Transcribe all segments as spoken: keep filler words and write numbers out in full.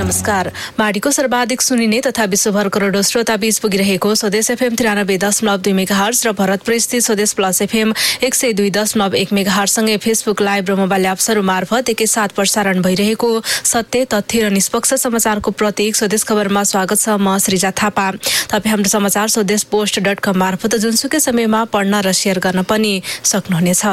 नमस्कार। माडीको सर्वाधिक सुनिने तथा विश्वभर करोडौं श्रोता बीच पुगिरहेको स्वदेश एफएम त्रियानब्बे दशमलव दुई मेगाहर्ज र भरतपुर स्थित स्वदेश प्लस एफएम एक सय दुई दशमलव एक मेगाहर्जसँगै फेसबुक लाइभ र मोबाइल एप्सहरू मार्फत एकैसाथ प्रसारण भइरहेको सत्य तथ्य र निष्पक्ष समाचारको प्रतीक स्वदेश खबरमा स्वागत छ। म श्रीजा थापा। तपाईँ हाम्रो समाचार स्वदेश पोस्ट डट कम मार्फत जुनसुकै समयमा पढ्न र सेयर गर्न पनि सक्नुहुनेछ।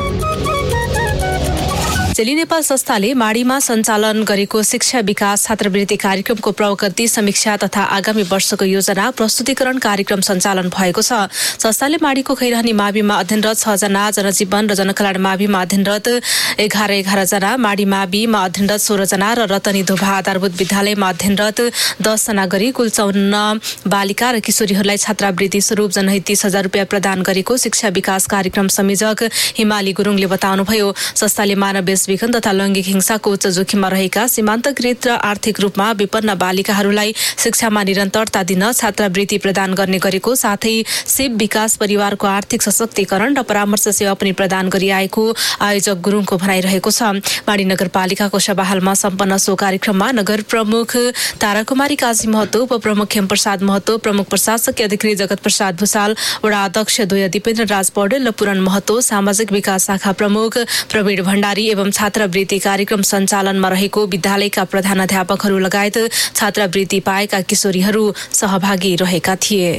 चेली नेपाल संस्थाले माडीमा सञ्चालन गरेको शिक्षा विकास छात्रवृत्ति कार्यक्रमको प्रगति समीक्षा तथा आगामी वर्षको योजना प्रस्तुतिकरण कार्यक्रम सञ्चालन भएको छ। संस्थाले माडीको खैरहनी माविमा अध्ययनरत छ जना, जनजीवन र जनकल्याण माविमा अध्ययनरत एघार एघार जना, माडी माविमा अध्ययनरत सोह्र जना र रतनी धोभा आधारभूत विद्यालयमा अध्ययनरत दस जना गरी कुल चौन्न बालिका र किशोरीहरूलाई छात्रवृत्ति स्वरूप जनहित तीस हजार रुपियाँ प्रदान गरेको शिक्षा विकास कार्यक्रम संयोजक हिमाली गुरुङले बताउनुभयो। संस्थाले मानव विखन तथा लैङ्गिक हिंसाको उच्च जोखिममा रहेका सीमान्तकृत र आर्थिक रूपमा विपन्न बालिकाहरूलाई शिक्षामा निरन्तरता दिन छात्रवृत्ति प्रदान गर्ने गरेको साथै शिव विकास परिवारको आर्थिक सशक्तिकरण र परामर्श सेवा पनि प्रदान गरिआएको आयोजक गुरुङको भनाइरहेको छ। माडी नगरपालिकाको सभाहालमा सम्पन्न सो कार्यक्रममा नगर प्रमुख ताराकुमारी काजी महतो, उपप्रमुख खेमप्रसाद महतो, प्रमुख प्रशासकीय अधिकारी जगत प्रसाद भूषाल, वडा अध्यक्ष द्वय दिपेन्द्र राज पौडेल र पुरन महतो, सामाजिक विकास शाखा प्रमुख प्रवीण भण्डारी एवं छात्रवृत्ति कार्यक्रम सञ्चालनमा रहेको विद्यालयका प्रधानाध्यापकहरू लगायत छात्रवृत्ति पाएका किशोरीहरू सहभागी रहेका थिए।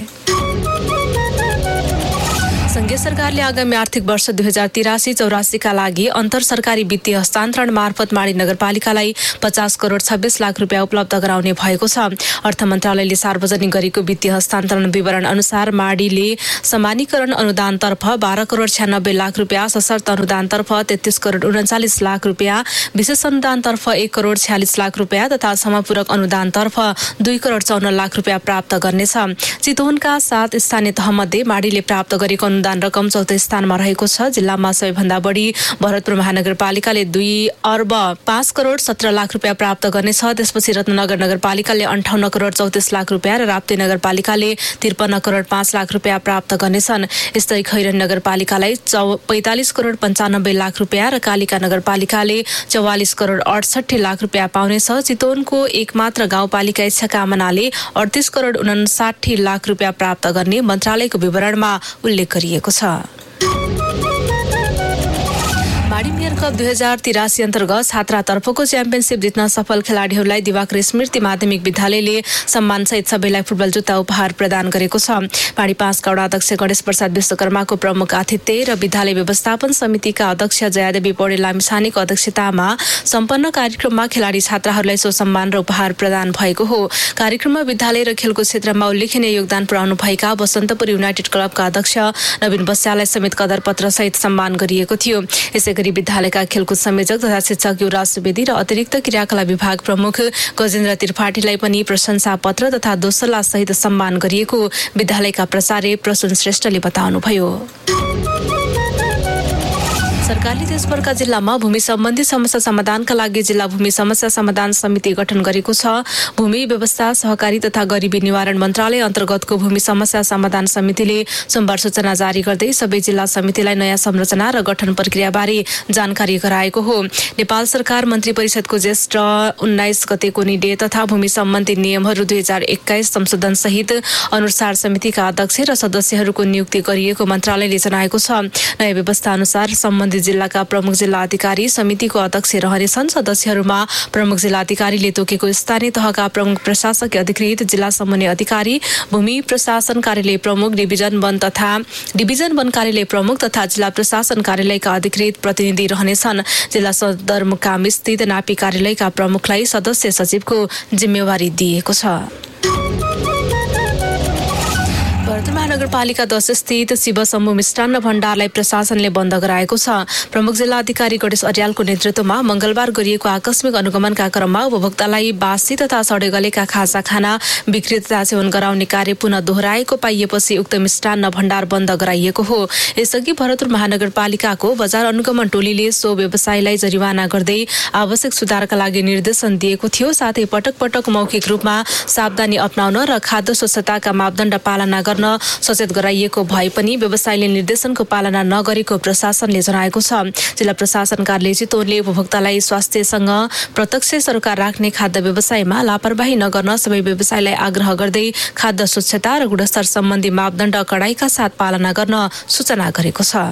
संघीय सरकारले आगामी आर्थिक वर्ष दुई हजार तिरासी चौरासीका लागि अन्तर सरकारी वित्तीय हस्तान्तरण मार्फत माडी नगरपालिकालाई पचास करोड छब्बीस लाख रुपियाँ उपलब्ध गराउने भएको छ। अर्थ मन्त्रालयले सार्वजनिक गरेको वित्तीय हस्तान्तरण विवरण अनुसार माडीले समानीकरण अनुदानतर्फ बाह्र करोड छ्यानब्बे लाख रुपियाँ, सशर्त अनुदानतर्फ तेत्तीस करोड उन्चालिस लाख रुपियाँ, विशेष अनुदानतर्फ एक करोड छ्यालिस लाख रुपियाँ तथा समपूरक अनुदानतर्फ दुई करोड चौन्न लाख रुपियाँ प्राप्त गर्नेछ। चितवनका सात स्थानीय तहमध्ये माडीले प्राप्त गरेको अनुदान रकम चौथो स्थानमा रहेको छ। जिल्लामा सबैभन्दा बढी भरतपुर महानगरपालिकाले दुई अर्ब पाँच करोड सत्र लाख रुपियाँ प्राप्त गर्नेछ। त्यसपछि रत्नगर नगरपालिकाले अन्ठाउन्न करोड चौतिस लाख रुपियाँ र राप्ती नगरपालिकाले त्रिपन्न करोड पाँच लाख रुपियाँ प्राप्त गर्नेछन्। यस्तै खैरनी नगरपालिकालाई चौ पैँतालिस करोड पन्चानब्बे लाख रुपियाँ र कालिका नगरपालिकाले चौवालिस करोड अडसठी लाख रुपियाँ पाउनेछ। चितवनको एकमात्र गाउँपालिका इच्छा कामनाले अडतिस करोड उनासाठी लाख रुपियाँ प्राप्त गर्ने मन्त्रालयको विवरणमा उल्लेख गरिएको छ। माडी मेयर कप दुई हजार तिरासी अन्तर्गत छात्रातर्फको च्याम्पियनसिप जित्न सफल खेलाडीहरूलाई दिवाकर स्मृति माध्यमिक विद्यालयले सम्मानसहित सबैलाई फुटबल जुत्ता उपहार प्रदान गरेको छ। माडी पाँचका वडा अध्यक्ष गणेश प्रसाद विश्वकर्माको प्रमुख आतिथ्य र विद्यालय व्यवस्थापन समितिका अध्यक्ष जयादेवी पौडेल लामिछानेको अध्यक्षतामा सम्पन्न कार्यक्रममा खेलाडी छात्राहरूलाई सो सम्मान र उपहार प्रदान भएको हो। कार्यक्रममा विद्यालय र खेलकुद क्षेत्रमा उल्लेखनीय योगदान पुर्याउनु भएका बसन्तपुर युनाइटेड क्लबका अध्यक्ष नवीन बस्यालाई समेत कदर पत्र सहित सम्मान गरिएको थियो। यसै गरी विद्यालयका खेलकुद संयोजक तथा शिक्षक युवराज सुवेदी र अतिरिक्त क्रियाकला विभाग प्रमुख गजेन्द्र त्रिपाठीलाई पनि प्रशंसा पत्र तथा दोसल्ला सहित सम्मान गरिएको विद्यालयका प्राचार्य प्रसून श्रेष्ठले बताउनुभयो। सरकारले देशभरका जिल्लामा भूमि सम्बन्धी समस्या समाधानका लागि जिल्ला भूमि समस्या समाधान समिति गठन गरेको छ। भूमि व्यवस्था सहकारी तथा गरिबी निवारण मन्त्रालय अन्तर्गतको भूमि समस्या समाधान समितिले सोमबार सूचना जारी गर्दै सबै जिल्ला समितिलाई नयाँ संरचना र गठन प्रक्रियाबारे जानकारी गराएको हो। नेपाल सरकार मन्त्री परिषदको ज्येष्ठ उन्नाइस गतेको निर्णय तथा भूमि सम्बन्धी नियमहरू दुई हजार एक्काइस संशोधन सहित अनुसार समितिका अध्यक्ष र सदस्यहरूको नियुक्ति गरिएको मन्त्रालयले जनाएको छ। नयाँ व्यवस्था अनुसार सम्बन्धित जिल्लाका प्रमुख जिल्ला अधिकारी समितिको अध्यक्ष रहनेछन्। सदस्यहरूमा प्रमुख जिल्ला अधिकारीले तोकेको स्थानीय तहका प्रमुख प्रशासकीय अधिकृत, जिल्ला समन्वय अधिकारी, भूमि प्रशासन कार्यालय प्रमुख, डिभिजन वन तथा डिभिजन वन कार्यालय प्रमुख तथा जिल्ला प्रशासन कार्यालयका अधिकृत प्रतिनिधि रहनेछन्। जिल्ला सदरमुकाम स्थित नापी कार्यालयका प्रमुखलाई सदस्य सचिवको जिम्मेवारी दिएको छ। भरतपुर महानगरपालिका दस स्थित शिव शम्भु मिष्टान्न भण्डारलाई प्रशासनले बन्द गराएको छ। प्रमुख जिल्ला अधिकारी गणेश अर्यालको नेतृत्वमा मंगलबार गरिएको आकस्मिक अनुगमनका क्रममा उपभोक्तालाई बासी तथा सडे गलेका खाजा खाना बिक्री तथा सेवन गराउने कार्य पुनः दोहोऱ्याएको पाइएपछि उक्त मिष्टान्न भण्डार बन्द गराइएको हो। यसअघि भरतपुर महानगरपालिकाको बजार अनुगमन टोलीले सो व्यवसायीलाई जरिवाना गर्दै आवश्यक सुधारका लागि निर्देशन दिएको थियो। साथै पटक पटक मौखिक रूपमा सावधानी अपनाउन र खाद्य स्वच्छताका मापदण्ड पालना गर्न सचेत गराइएको भए पनि व्यवसायीले निर्देशनको पालना नगरेको प्रशासनले जनाएको छ। जिल्ला प्रशासन कार्यालय चितवनले उपभोक्तालाई स्वास्थ्यसँग प्रत्यक्ष सरोकार राख्ने खाद्य व्यवसायमा लापरवाही नगर्न सबै व्यवसायीलाई आग्रह गर्दै खाद्य स्वच्छता र गुणस्तर सम्बन्धी मापदण्ड कडाइका साथ पालना गर्न सूचना गरेको छ।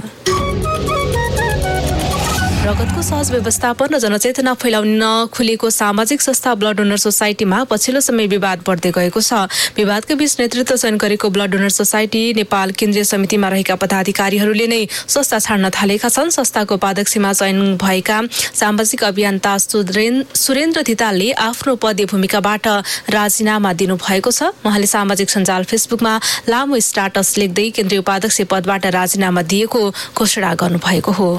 रगतको सहज व्यवस्थापन र जनचेतना फैलाउन खुलेको सामाजिक संस्था ब्लड डोनर सोसाइटीमा पछिल्लो समय विवाद बढ्दै गएको छ। विवादका बीच नेतृत्व चयन गरेको ब्लड डोनर सोसाइटी नेपाल केन्द्रीय समितिमा रहेका पदाधिकारीहरूले नै संस्था छाड्न थालेका छन्। संस्थाको उपाध्यक्षमा चयन भएका सामाजिक अभियन्ता सुरेन्द्र धितालले आफ्नो पदीय भूमिकाबाट राजीनामा दिनुभएको छ। उहाँले सामाजिक सञ्जाल फेसबुकमा लामो स्ट्याटस लेख्दै केन्द्रीय उपाध्यक्ष पदबाट राजीनामा दिएको घोषणा गर्नुभएको हो।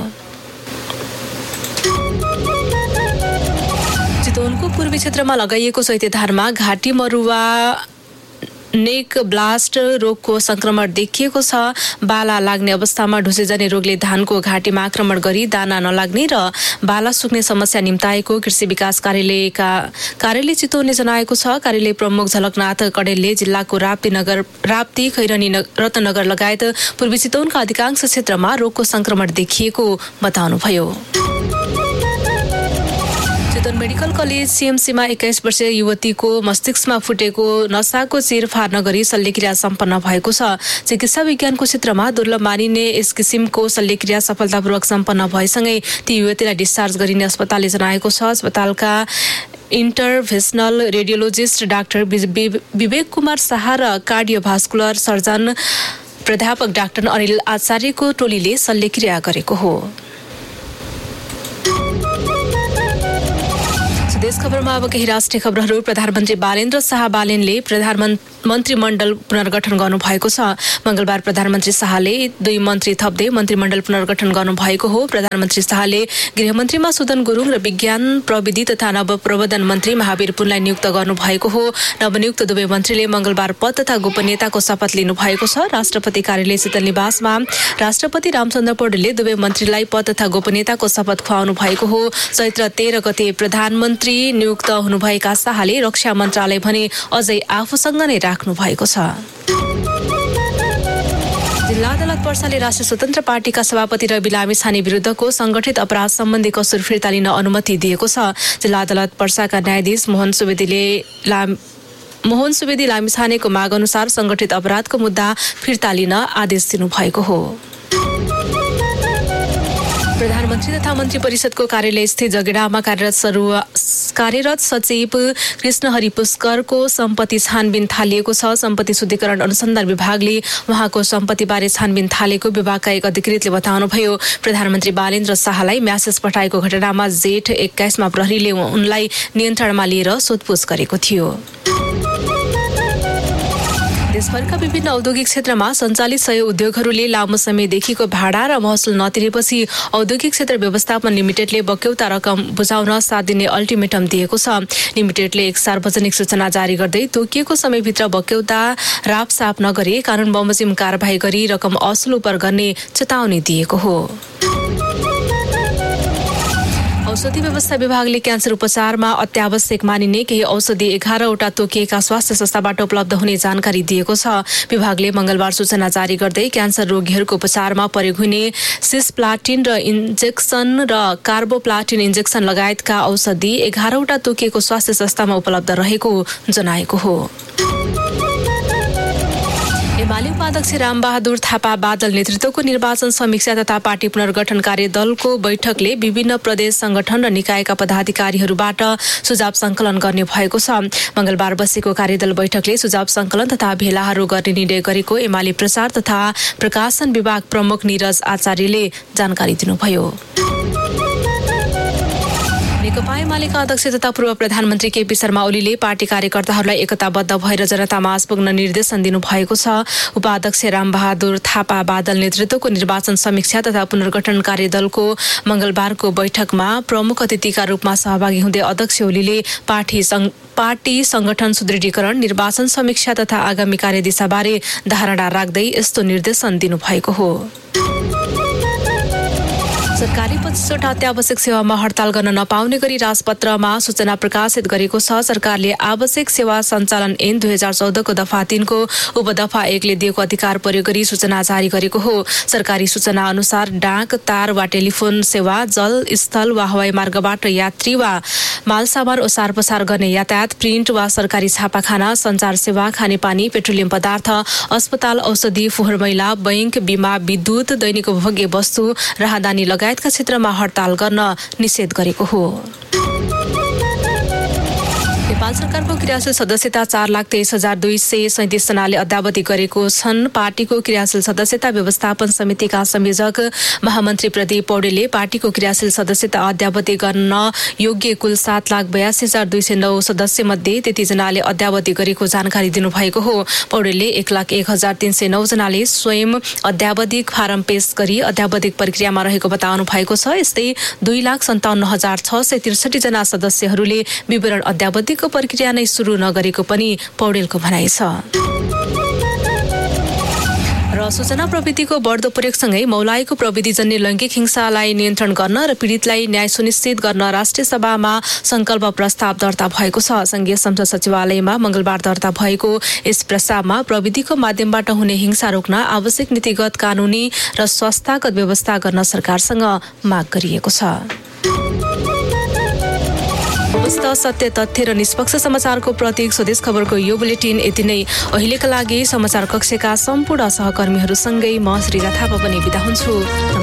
चितवनको पूर्वी क्षेत्रमा लगाइएको चैतेधारमा घाँटी मरुवा नेक ब्लास्ट रोगको संक्रमण देखिएको छ। बाला लाग्ने अवस्थामा ढुसेजने रोगले धानको घाँटीमा आक्रमण गरी दाना नलाग्ने र बाला सुक्ने समस्या निम्ताएको कृषि विकास कार्यालयका कार्यालय चितवनले जनाएको छ। कार्यालय प्रमुख झलकनाथ कडेलले जिल्लाको राप्ती नगर राप्ती खैरनी रत्नगर लगायत पूर्वी चितवनका अधिकांश क्षेत्रमा रोगको संक्रमण देखिएको बताउनुभयो। चितवन मेडिकल कलेज सीएमसीमा एक्काइस वर्षीय युवतीको मस्तिष्कमा फुटेको नसाको चिरफार नगरी शल्यक्रिया सम्पन्न भएको छ। चिकित्सा विज्ञानको क्षेत्रमा दुर्लभ मानिने यस किसिमको शल्यक्रिया सफलतापूर्वक सम्पन्न भएसँगै ती युवतीलाई डिस्चार्ज गरिने अस्पतालले जनाएको छ। अस्पतालका इन्टरभेन्सनल रेडियोलोजिस्ट डाक्टर विवेक कुमार शाह र कार्डियोभास्कुलर सर्जन प्राध्यापक डाक्टर अनिल आचार्यको टोलीले शल्यक्रिया गरेको हो। देश खबरमा अब केही राष्ट्रिय खबरहरू। प्रधानमन्त्री बालेन्द्र शाह बालेनले मन्त्रीमण्डल पुनर्गठन गर्नुभएको छ। मंगलबार प्रधानमन्त्री शाहले दुई मन्त्री थप्दै मन्त्रीमण्डल पुनर्गठन गर्नुभएको हो। प्रधानमन्त्री शाहले गृहमन्त्रीमा सुदन गुरुङ र विज्ञान प्रविधि तथा नवप्रवर्धन मन्त्री महावीर पुनलाई नियुक्त गर्नुभएको हो। नवनियुक्त दुवै मन्त्रीले मंगलबार पद तथा गोपनीयताको शपथ लिनुभएको छ। राष्ट्रपति कार्यालय शीतल निवासमा राष्ट्रपति रामचन्द्र पौडेलले दुवै मन्त्रीलाई पद तथा गोपनीयताको शपथ खुवाउनु भएको हो। चैत्र तेह्र गते प्रधानमन्त्री नियुक्त हुनुभएका शाहले रक्षा मन्त्रालय भने अझै आफूसँग नै राख्नु भएको छ। जिल्ला अदालत पर्साले राष्ट्रिय स्वतन्त्र पार्टीका सभापति रवि लामिछाने विरुद्धको संगठित अपराध सम्बन्धी कसुर फिर्ता लिन अनुमति दिएको छ। जिल्ला अदालत पर्साका न्यायाधीश मोहन सुवेदीले लाम मोहन सुवेदी लामिछानेको माग अनुसार संगठित अपराधको मुद्दा फिर्ता लिन आदेश दिनुभएको हो। प्रधानमन्त्री तथा मन्त्री परिषदको कार्यालय स्थित जगेडामा कार्यरत कार्यरत सचिव कृष्णहरि पुष्करको सम्पत्ति छानबिन थालिएको छ। सम्पत्ति शुद्धिकरण अनुसन्धान विभागले उहाँको सम्पत्तिबारे छानबिन थालेको विभागका एक अधिकृतले बताउनुभयो। प्रधानमन्त्री बालेन्द्र शाहलाई म्यासेज पठाएको घटनामा जेठ एक्काइसमा प्रहरीले उनलाई नियन्त्रणमा लिएर सोधपुछ गरेको थियो। देशभरका विभिन्न औद्योगिक क्षेत्रमा सञ्चालित सय उद्योगहरूले लामो समयदेखिको भाडा र महसुल नतिरेपछि औद्योगिक क्षेत्र व्यवस्थापन लिमिटेडले बक्यौता रकम बुझाउन सात दिने अल्टिमेटम दिएको छ। लिमिटेडले एक सार्वजनिक सूचना जारी गर्दै तोकिएको समयभित्र बक्यौता रापसाप नगरे कानून बमोजिम कारबाही गरी रकम असुल उपर गर्ने चेतावनी दिएको हो। औषधि व्यवस्था विभागले क्यान्सर उपचारमा अत्यावश्यक मानिने केही औषधि एघारवटा तोकिएका स्वास्थ्य संस्थाबाट उपलब्ध हुने जानकारी दिएको छ। विभागले मंगलबार सूचना जारी गर्दै क्यान्सर रोगीहरूको उपचारमा प्रयोग हुने सिस्प्लाटिन र इन्जेक्सन र कार्बोप्लाटिन इन्जेक्सन लगायतका औषधि एघारवटा तोकिएको स्वास्थ्य संस्थामा उपलब्ध रहेको जनाएको हो। एमाले उपाध्यक्ष रामबहादुर थापा बादल नेतृत्वको निर्वाचन समीक्षा तथा पार्टी पुनर्गठन कार्यदलको बैठकले विभिन्न प्रदेश संगठन र निकायका पदाधिकारीहरूबाट सुझाव संकलन गर्ने भएको छ। मंगलबार बसेको कार्यदल बैठकले सुझाव संकलन तथा भेलाहरू गर्ने निर्णय गरेको एमाले प्रचार तथा प्रकाशन विभाग प्रमुख निरज आचार्यले जानकारी दिनुभयो। नेकपा एमालेका अध्यक्ष तथा पूर्व प्रधानमन्त्री केपी शर्मा ओलीले पार्टी कार्यकर्ताहरूलाई एकताबद्ध भएर जनतामाझ पुग्न निर्देशन दिनुभएको छ। उपाध्यक्ष रामबहादुर थापा बादल नेतृत्वको निर्वाचन समीक्षा तथा पुनर्गठन कार्यदलको मंगलबारको बैठकमा प्रमुख अतिथिका रूपमा सहभागी हुँदै अध्यक्ष ओलीले पार्टी पार्टी संगठन सुदृढीकरण, निर्वाचन समीक्षा तथा आगामी कार्यदिशाबारे धारणा राख्दै यस्तो निर्देशन दिनुभएको हो। सरकारी पच्चिसवटा अत्यावश्यक सेवामा हडताल गर्न नपाउने गरी राजपत्रमा सूचना प्रकाशित गरेको छ। सरकारले आवश्यक सेवा सञ्चालन ऐन दुई हजार चौधको दफा तीनको उपदफा एकले दिएको अधिकार प्रयोग गरी सूचना जारी गरेको हो। सरकारी सूचना अनुसार डाक, तार वा टेलिफोन सेवा, जल, स्थल वा हवाई मार्गबाट यात्री वा मालसामान ओसार पसार गर्ने यातायात, प्रिन्ट वा सरकारी छापाखाना, सञ्चार सेवा, खानेपानी, पेट्रोलियम पदार्थ, अस्पताल, औषधि, फोहोर मैला, बैंक, बिमा, विद्युत, दैनिक उपभोग्य वस्तु, राहदानी लगायतका क्षेत्रमा हडताल गर्न निषेध गरेको हो। नेपाल सरकारको क्रियाशील सदस्यता चार लाख तेइस हजार दुई सय सैतिस जनाले अद्यावधि गरेको छन्। पार्टीको क्रियाशील सदस्यता व्यवस्थापन समितिका संयोजक महामन्त्री प्रदीप पौडेलले पार्टीको क्रियाशील सदस्यता अद्यावधि गर्न योग्य कुल सात लाख बयासी हजार दुई सय नौ सदस्य मध्ये त्यति जनाले अद्यावधि गरेको जानकारी दिनुभएको हो। पौडेलले एक लाख एक हजार तीन सय नौ जनाले स्वयं अद्यावधिक फारम पेश गरी अद्यावधिक प्रक्रियामा रहेको बताउनु भएको छ। यस्तै दुई लाख सन्ताउन्न हजार छ सय त्रिसठी जना सदस्यहरूले विवरण अद्यावधिक प्रक्रिया नै सुरु नगरेको पनि पौडेलको भनाइ छ। र सूचना प्रविधिको बढ्दो प्रयोगसँगै मौलाएको प्रविधिजन्य लैङ्गिक हिंसालाई नियन्त्रण गर्न र पीडितलाई न्याय सुनिश्चित गर्न राष्ट्रिय सभामा संकल्प प्रस्ताव दर्ता भएको छ। संघीय संसद सचिवालयमा मंगलबार दर्ता भएको यस प्रस्तावमा प्रविधिको माध्यमबाट हुने हिंसा रोक्न आवश्यक नीतिगत, कानूनी र स्वास्थ्यगत व्यवस्था गर्न सरकारसँग माग गरिएको छ। अवस्थ सत्य, तथ्य र निष्पक्ष समाचारको प्रतीक स्वदेश खबरको यो बुलेटिन यति नै। अहिलेका लागि समाचार कक्षका सम्पूर्ण सहकर्मीहरूसँगै म श्रीजा थापा पनि बिदा हुन्छु।